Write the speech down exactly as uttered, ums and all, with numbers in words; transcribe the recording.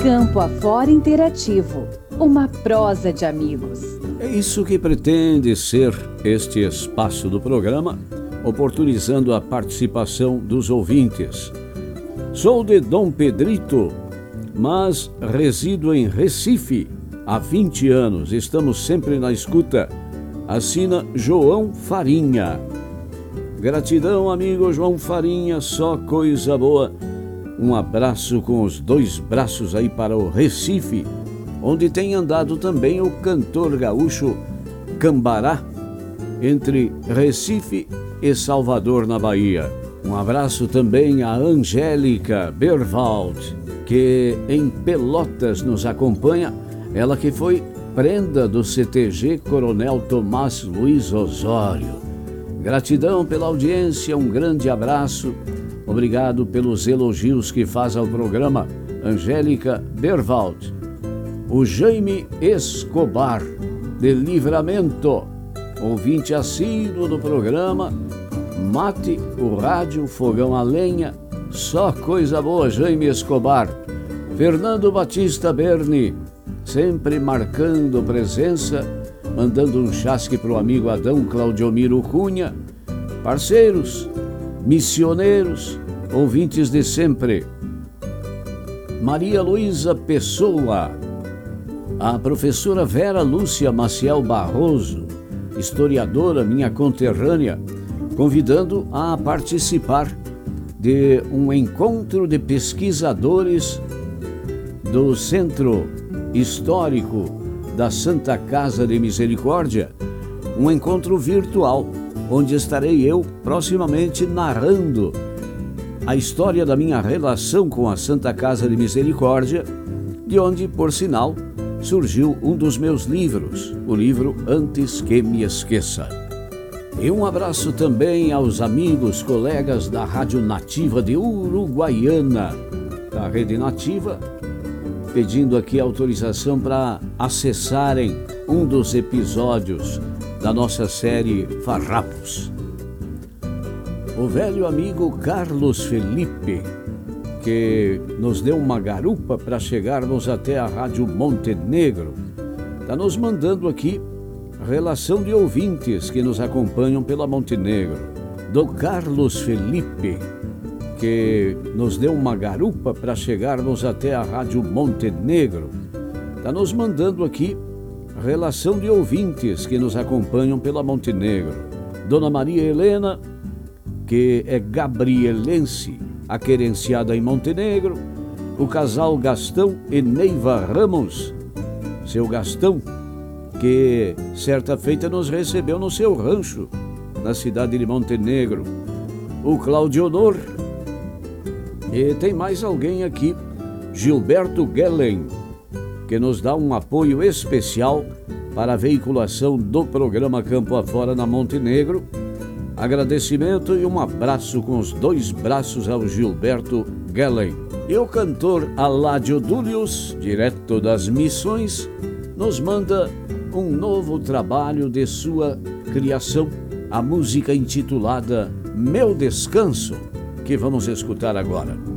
Campo Afora Interativo, uma prosa de amigos. É isso que pretende ser este espaço do programa, oportunizando a participação dos ouvintes. Sou de Dom Pedrito, mas resido em Recife há vinte anos. Estamos sempre na escuta. Assina João Farinha. Gratidão, amigo João Farinha, só coisa boa. Um abraço com os dois braços aí para o Recife, onde tem andado também o cantor gaúcho Cambará, entre Recife e Salvador, na Bahia. Um abraço também a Angélica Berwald, que em Pelotas nos acompanha, ela que foi prenda do C T G Coronel Tomás Luiz Osório. Gratidão pela audiência, um grande abraço. Obrigado pelos elogios que faz ao programa, Angélica Berwald. O Jaime Escobar, de Livramento, ouvinte assíduo do programa. Mate o rádio, fogão a lenha, só coisa boa, Jaime Escobar. Fernando Batista Berni, sempre marcando presença, mandando um chasque para o amigo Adão Claudiomiro Cunha. Parceiros, missioneiros, ouvintes de sempre. Maria Luísa Pessoa, a professora Vera Lúcia Maciel Barroso, historiadora minha conterrânea, convidando a participar de um encontro de pesquisadores do Centro Histórico da Santa Casa de Misericórdia, um encontro virtual, onde estarei eu proximamente narrando a história da minha relação com a Santa Casa de Misericórdia, de onde, por sinal, surgiu um dos meus livros, o livro Antes que Me Esqueça. E um abraço também aos amigos, colegas da Rádio Nativa de Uruguaiana, da Rede Nativa, pedindo aqui autorização para acessarem um dos episódios da nossa série Farrapos. O velho amigo Carlos Felipe, que nos deu uma garupa para chegarmos até a Rádio Montenegro, está nos mandando aqui relação de ouvintes que nos acompanham pela Montenegro. Do Carlos Felipe, que nos deu uma garupa para chegarmos até a Rádio Montenegro, está nos mandando aqui relação de ouvintes que nos acompanham pela Montenegro. Dona Maria Helena, que é gabrielense, aquerenciada em Montenegro. O casal Gastão e Neiva Ramos, seu Gastão, que certa feita nos recebeu no seu rancho, na cidade de Montenegro. O Claudionor. E tem mais alguém aqui, Gilberto Gellen, que nos dá um apoio especial para a veiculação do programa Campo Afora na Montenegro. Agradecimento e um abraço com os dois braços ao Gilberto Gellen. E o cantor Aládio Dúlios, direto das Missões, nos manda um novo trabalho de sua criação, a música intitulada Meu Descanso, que vamos escutar agora.